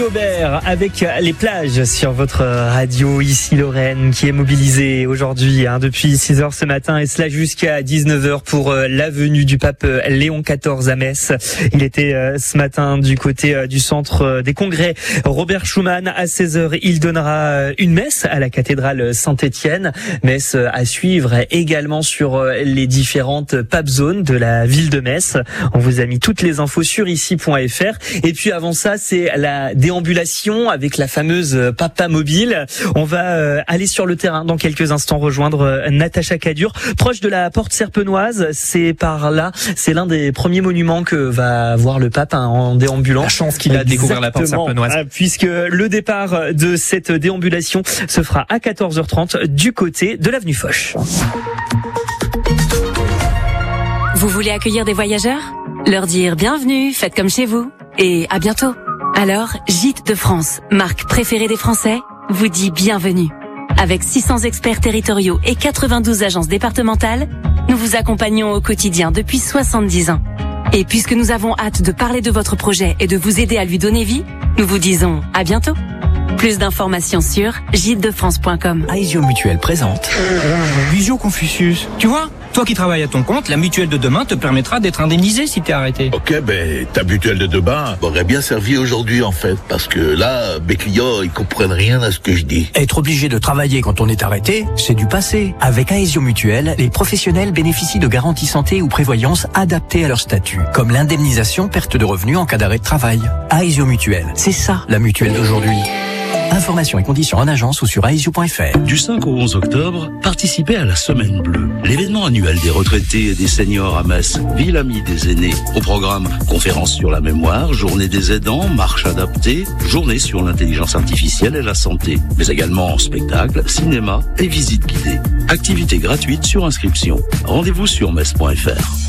Fanny Aubert avec les plages sur votre radio ici Lorraine qui est mobilisée aujourd'hui depuis 6h ce matin et cela jusqu'à 19h pour l'avenue du pape Léon XIV à Metz. Il était ce matin du côté du centre des congrès Robert Schuman. À 16h, il donnera une messe à la cathédrale Saint-Étienne. Messe à suivre également sur les différentes pape zones de la ville de Metz. On vous a mis toutes les infos sur ici.fr. Et puis avant ça, c'est la déambulation avec la fameuse Papa Mobile. On va aller sur le terrain dans quelques instants rejoindre Natacha Cadur, proche de la porte serpenoise. C'est par là, c'est l'un des premiers monuments que va voir le pape en déambulant. La chance qu'il a de découvrir la porte serpenoise. Puisque le départ de cette déambulation se fera à 14h30 du côté de l'avenue Foch. Vous voulez accueillir des voyageurs ? Leur dire bienvenue, faites comme chez vous et à bientôt. Alors, Gîtes de France, marque préférée des Français, vous dit bienvenue. Avec 600 experts territoriaux et 92 agences départementales, nous vous accompagnons au quotidien depuis 70 ans. Et puisque nous avons hâte de parler de votre projet et de vous aider à lui donner vie, nous vous disons à bientôt. Plus d'informations sur gitesdefrance.com. Aesio Mutuelle présente Visio Confucius. Tu vois, toi qui travailles à ton compte, la mutuelle de demain te permettra d'être indemnisé si t'es arrêté. Ok, ta mutuelle de demain m'aurait bien servi aujourd'hui en fait, parce que là, mes clients, ils comprennent rien à ce que je dis. Être obligé de travailler quand on est arrêté, c'est du passé. Avec Aesio Mutuelle, les professionnels bénéficient de garanties santé ou prévoyance adaptées à leur statut, comme l'indemnisation perte de revenus en cas d'arrêt de travail. Aesio Mutuelle, c'est ça la mutuelle d'aujourd'hui. Informations et conditions en agence ou sur aesio.fr. Du 5 au 11 octobre, participez à la Semaine Bleue, l'événement annuel des retraités et des seniors à Metz, ville amie des aînés. Au programme, conférences sur la mémoire, journée des aidants, marche adaptée, journée sur l'intelligence artificielle et la santé, mais également spectacles, cinéma et visites guidées. Activités gratuites sur inscription. Rendez-vous sur metz.fr.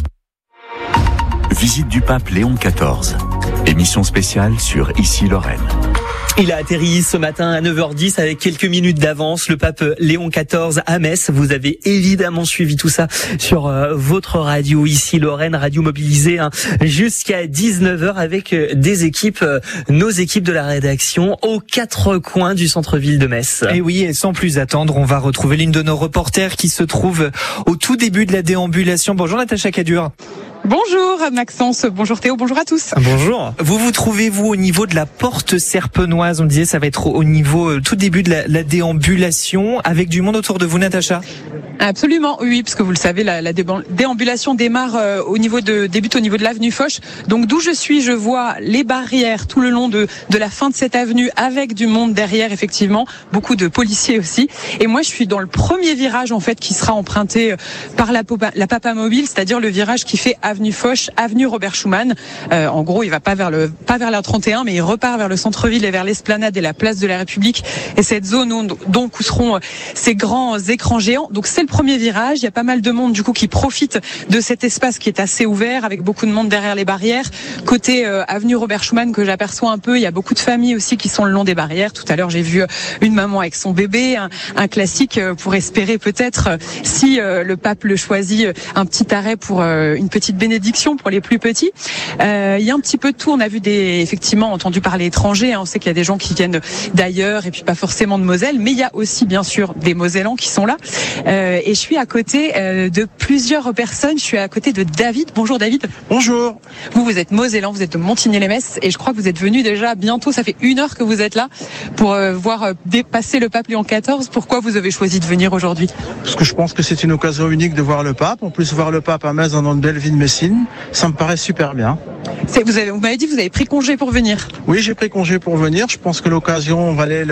Visite du pape Léon XIV. Émission spéciale sur Ici Lorraine. Il a atterri ce matin à 9h10 avec quelques minutes d'avance, le pape Léon XIV à Metz. Vous avez évidemment suivi tout ça sur votre radio ici Lorraine, radio mobilisée jusqu'à 19h avec des équipes, nos équipes de la rédaction aux quatre coins du centre-ville de Metz. Et oui, et sans plus attendre, on va retrouver l'une de nos reporters qui se trouve au tout début de la déambulation. Bonjour Natacha Cadur. Bonjour Maxence, bonjour Théo, bonjour à tous. Bonjour. Vous trouvez-vous au niveau de la porte serpenoise? On disait ça va être au niveau tout début de la déambulation avec du monde autour de vous, Natacha? Absolument, oui, parce que vous le savez, la déambulation démarre débute au niveau de l'avenue Foch. Donc d'où je suis, je vois les barrières tout le long de la fin de cette avenue avec du monde derrière, effectivement, beaucoup de policiers aussi. Et moi, je suis dans le premier virage en fait qui sera emprunté par la Papa Mobile, c'est-à-dire le virage qui fait avenue Foch, avenue Robert Schuman. En gros, il va pas vers la 31, mais il repart vers le centre-ville et vers l'esplanade et la place de la République. Et cette zone où seront ces grands écrans géants. Donc c'est le premier virage. Il y a pas mal de monde du coup qui profite de cet espace qui est assez ouvert avec beaucoup de monde derrière les barrières. Côté avenue Robert Schuman que j'aperçois un peu, il y a beaucoup de familles aussi qui sont le long des barrières. Tout à l'heure, j'ai vu une maman avec son bébé, un classique pour espérer peut-être, si le pape le choisit, un petit arrêt pour une petite bénédiction pour les plus petits. Il y a un petit peu de tout. On a vu effectivement entendu parler étrangers. On sait qu'il y a des gens qui viennent d'ailleurs et puis pas forcément de Moselle, mais il y a aussi bien sûr des Mosellans qui sont là. Et je suis à côté de plusieurs personnes. Je suis à côté de David. Bonjour David. Bonjour. Vous êtes Mosellan, vous êtes de Montigny-les-Metz et je crois que vous êtes venu déjà bientôt. Ça fait 1 heure que vous êtes là pour voir dépasser le pape Léon XIV. Pourquoi vous avez choisi de venir aujourd'hui? Parce que je pense que c'est une occasion unique de voir le pape. En plus, voir le pape à Metz dans une belle ville de Messine, ça me paraît super bien. Vous m'avez dit que vous avez pris congé pour venir. Oui, j'ai pris congé pour venir. Je pense que l'occasion valait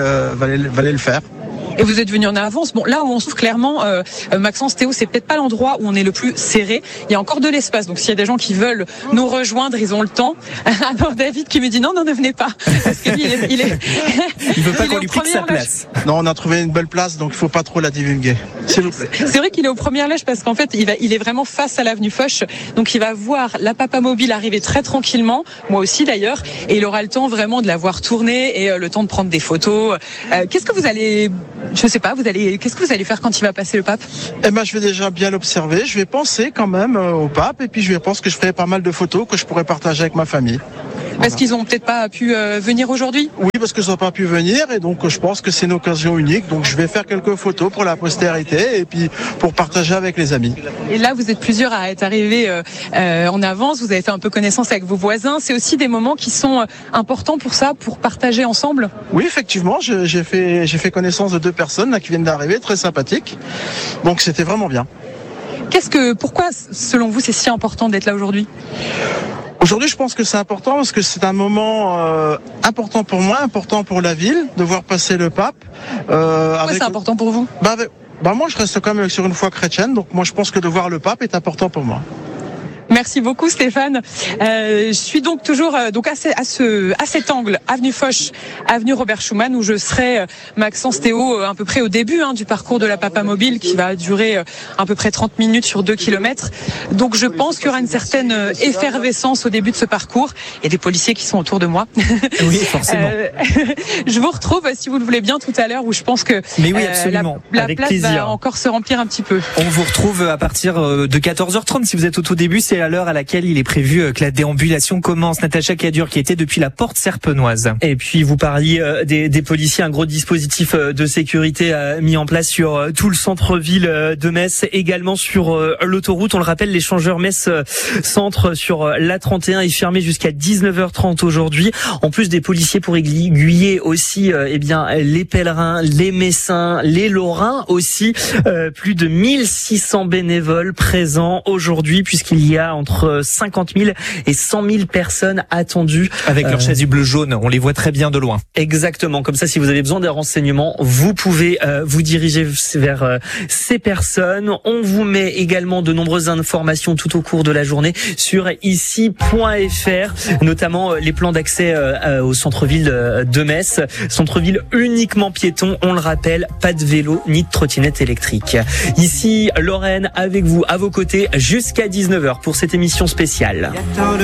le faire. Et vous êtes venu en avance. Bon, là où on se trouve clairement, Maxence, Théo, c'est peut-être pas l'endroit où on est le plus serré. Il y a encore de l'espace. Donc s'il y a des gens qui veulent nous rejoindre, ils ont le temps. Alors David qui me dit non, ne venez pas. Parce que lui, il veut pas qu'on lui pique sa place. Non, on a trouvé une belle place, donc il faut pas trop la divulguer. S'il vous plaît. C'est vrai qu'il est aux premières loges parce qu'en fait, il est vraiment face à l'avenue Foch. Donc il va voir la Papa Mobile arriver très tranquillement. Moi aussi d'ailleurs. Et il aura le temps vraiment de la voir tourner et le temps de prendre des photos. Qu'est-ce que vous allez faire quand il va passer le pape? Je vais déjà bien l'observer. Je vais penser quand même au pape et puis je pense que je ferai pas mal de photos que je pourrai partager avec ma famille. Parce qu'ils ont peut-être pas pu venir aujourd'hui? Oui, parce qu'ils n'ont pas pu venir et donc je pense que c'est une occasion unique. Donc je vais faire quelques photos pour la postérité et puis pour partager avec les amis. Et là, vous êtes plusieurs à être arrivés en avance. Vous avez fait un peu connaissance avec vos voisins. C'est aussi des moments qui sont importants pour ça, pour partager ensemble? Oui, effectivement, j'ai fait connaissance de 2 personnes là, qui viennent d'arriver, très sympathiques. Donc c'était vraiment bien. Pourquoi, selon vous, c'est si important d'être là aujourd'hui? Aujourd'hui, je pense que c'est important parce que c'est un moment important pour moi, important pour la ville, de voir passer le pape. Pourquoi c'est important pour vous? Moi, je reste quand même sur une foi chrétienne, donc moi, je pense que de voir le pape est important pour moi. Merci beaucoup Stéphane. Je suis donc toujours à cet angle, avenue Foch, avenue Robert Schuman, où je serai, Maxence, Théo, à peu près au début du parcours de la Papamobile qui va durer à peu près 30 minutes sur 2 kilomètres. Donc je pense qu'il y aura une certaine effervescence au début de ce parcours. Il y a des policiers qui sont autour de moi. Oui, forcément. Je vous retrouve, si vous le voulez bien, tout à l'heure, où je pense que mais oui, absolument. la avec place plaisir. va encore se remplir un petit peu. On vous retrouve à partir de 14h30 si vous êtes au tout début. C'est à l'heure à laquelle il est prévu que la déambulation commence. Natacha Cadur qui était depuis la porte serpenoise. Et puis vous parliez des policiers, un gros dispositif de sécurité mis en place sur tout le centre-ville de Metz, également sur l'autoroute. On le rappelle, l'échangeur Metz centre sur l'A31 est fermé jusqu'à 19h30 aujourd'hui. En plus des policiers pour aiguiller aussi les pèlerins, les Messins, les Lorrains aussi. Plus de 1600 bénévoles présents aujourd'hui puisqu'il y a entre 50 000 et 100 000 personnes attendues. Avec leur chasuble jaune, on les voit très bien de loin. Exactement, comme ça si vous avez besoin des renseignements, vous pouvez vous diriger vers ces personnes. On vous met également de nombreuses informations tout au cours de la journée sur ici.fr, notamment les plans d'accès au centre-ville de Metz. Centre-ville uniquement piéton, on le rappelle, pas de vélo ni de trottinette électrique. Ici, Lorraine avec vous, à vos côtés, jusqu'à 19h pour cette émission spéciale.